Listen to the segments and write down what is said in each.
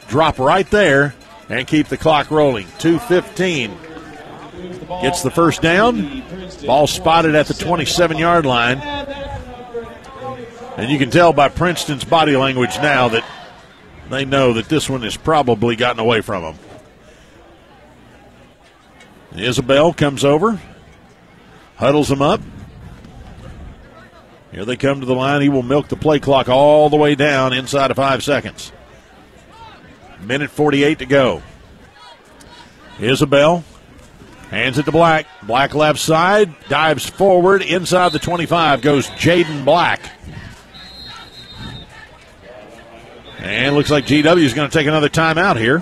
drop right there and keep the clock rolling. 2:15 gets the first down. Ball spotted at the 27-yard line. And you can tell by Princeton's body language now that they know that this one has probably gotten away from them. Isabel comes over, huddles them up. Here they come to the line. He will milk the play clock all the way down inside of 5 seconds. Minute 48 to go. Isabel hands it to Black. Black left side, dives forward. Inside the 25 goes Jaden Black. And looks like GW is going to take another timeout here.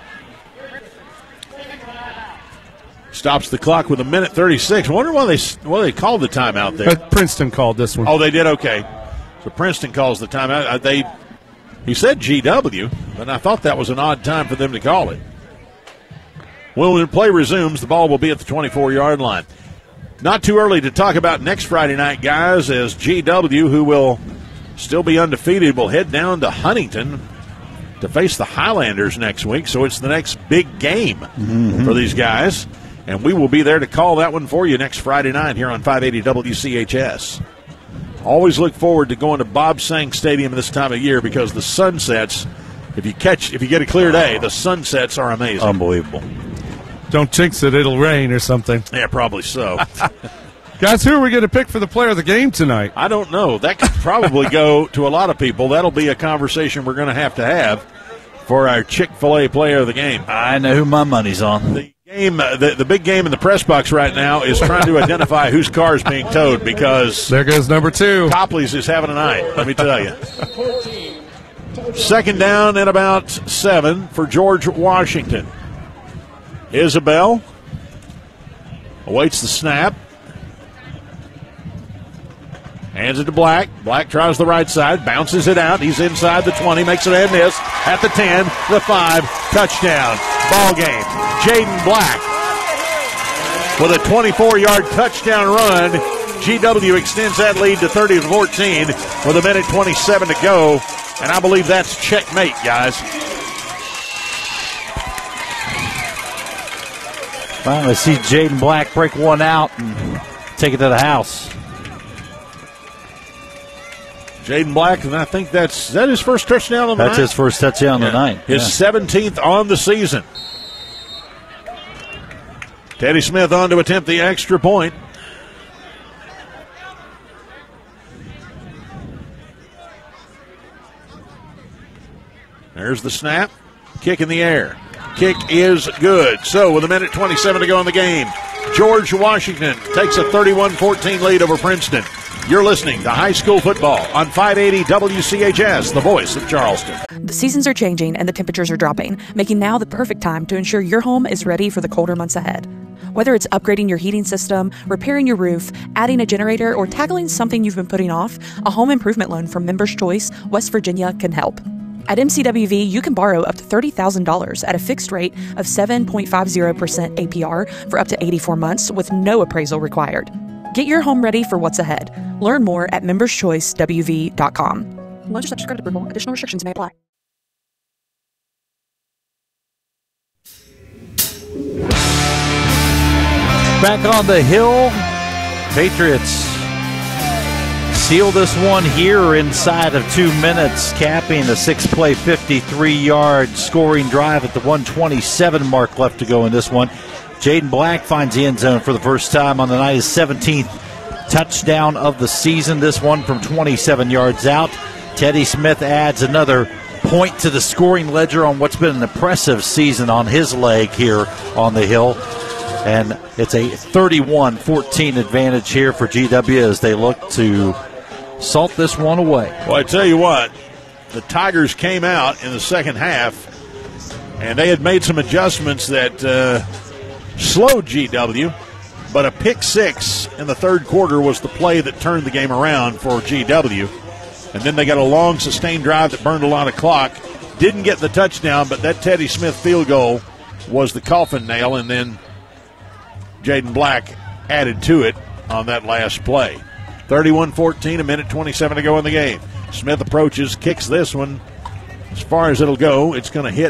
Stops the clock with 1:36. I wonder why they called the timeout there. Princeton called this one. Oh, they did? Okay. So Princeton calls the timeout. He said GW, but I thought that was an odd time for them to call it. When the play resumes, the ball will be at the 24-yard line. Not too early to talk about next Friday night, guys, as GW, who will still be undefeated, will head down to Huntington to face the Highlanders next week. So it's the next big game for these guys. And we will be there to call that one for you next Friday night here on 580 WCHS. Always look forward to going to Bob Sang Stadium this time of year because the sunsets, if you get a clear day, the sunsets are amazing. Unbelievable. Don't jinx it, it'll rain or something. Yeah, probably so. Guys, who are we going to pick for the player of the game tonight? I don't know. That could probably go to a lot of people. That'll be a conversation we're going to have for our Chick-fil-A player of the game. I know who my money's on. The big game in the press box right now is trying to identify whose car is being towed because there goes number 2. Copley's is having a night, let me tell you. Second down and about 7 for George Washington. Isabel awaits the snap. Hands it to Black. Black tries the right side, bounces it out. He's inside the 20, makes it a miss. At the 10, the 5, touchdown. Ball game. Jaden Black with a 24-yard touchdown run. GW extends that lead to 30-14 with 1:27 to go. And I believe that's checkmate, guys. Finally see Jaden Black break one out and take it to the house. Jaden Black, and I think is that his first touchdown on the night? That's his first touchdown on the night. His 17th on the season. Teddy Smith on to attempt the extra point. There's the snap. Kick in the air. Kick is good. So with 1:27 to go in the game, George Washington takes a 31-14 lead over Princeton. You're listening to high school football on 580 WCHS, the voice of Charleston. The seasons are changing and the temperatures are dropping, making now the perfect time to ensure your home is ready for the colder months ahead. Whether it's upgrading your heating system, repairing your roof, adding a generator, or tackling something you've been putting off, a home improvement loan from Members Choice, West Virginia can help. At MCWV, you can borrow up to $30,000 at a fixed rate of 7.50% APR for up to 84 months with no appraisal required. Get your home ready for what's ahead. Learn more at memberschoicewv.com. Loans are subject to credit approval. Additional restrictions may apply. Back on the hill, Patriots seal this one here inside of 2 minutes, capping a 6-play, 53-yard scoring drive at the 1:27 mark left to go in this one. Jaden Black finds the end zone for the first time on the night, his 17th touchdown of the season, this one from 27 yards out. Teddy Smith adds another point to the scoring ledger on what's been an impressive season on his leg here on the hill. And it's a 31-14 advantage here for GW as they look to salt this one away. Well, I tell you what, the Tigers came out in the second half, and they had made some adjustments that slowed GW, but a pick six in the third quarter was the play that turned the game around for GW. And then they got a long, sustained drive that burned a lot of clock. Didn't get the touchdown, but that Teddy Smith field goal was the coffin nail, and then Jaden Black added to it on that last play. 31-14, 1:27 to go in the game. Smith approaches, kicks this one as far as it'll go. It's going to hit